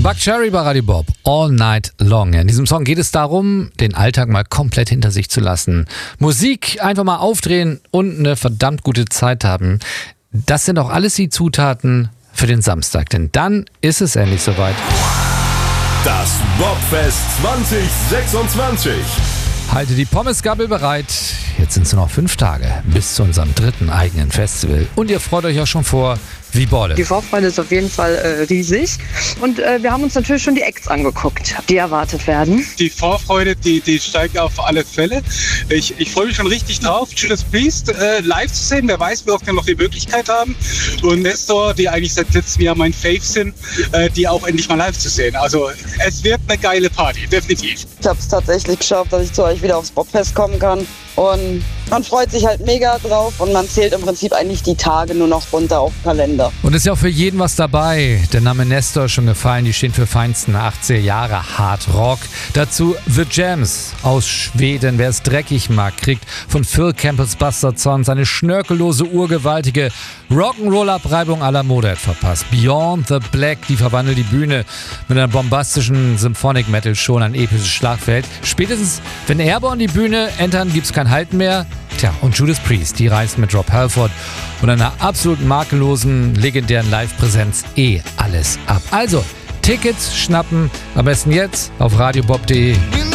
Buckcherry bei Radio Bob, All Night Long. In diesem Song geht es darum, den Alltag mal komplett hinter sich zu lassen. Musik einfach mal aufdrehen und eine verdammt gute Zeit haben. Das sind auch alles die Zutaten für den Samstag, denn dann ist es endlich soweit. Das Bobfest 2026. Halte die Pommesgabel bereit. Jetzt sind es nur noch 5 Tage bis zu unserem 3. eigenen Festival. Und ihr freut euch auch schon vor wie Bolle. Die Vorfreude ist auf jeden Fall riesig. Und wir haben uns natürlich schon die Acts angeguckt, die erwartet werden. Die Vorfreude, die steigt auf alle Fälle. Ich freue mich schon richtig drauf, Judas Priest live zu sehen. Wer weiß, wie oft wir noch die Möglichkeit haben. Und Nestor, die eigentlich seit letztem Jahr mein Fave sind, die auch endlich mal live zu sehen. Also es wird eine geile Party, definitiv. Ich habe es tatsächlich geschafft, dass ich zu euch wieder aufs Bobfest kommen kann. Und man freut sich halt mega drauf und man zählt im Prinzip eigentlich die Tage nur noch runter auf den Kalender. Und es ist ja auch für jeden was dabei. Der Name Nestor ist schon gefallen, die stehen für feinsten 80er Jahre Hard Rock. Dazu The Jams aus Schweden. Wer es dreckig mag, kriegt von Phil Campbells Bastard Sons eine schnörkellose, urgewaltige Rock'n'Roll-Abreibung à la Motorhead verpasst. Beyond the Black, die verwandelt die Bühne mit einer bombastischen Symphonic Metal Show in ein episches Schlagfeld. Spätestens, wenn Airborne die Bühne entern, gibt's kein Halten mehr. Tja, und Judas Priest, die reißen mit Rob Halford und einer absolut makellosen, legendären Live-Präsenz alles ab. Also, Tickets schnappen, am besten jetzt auf radiobob.de.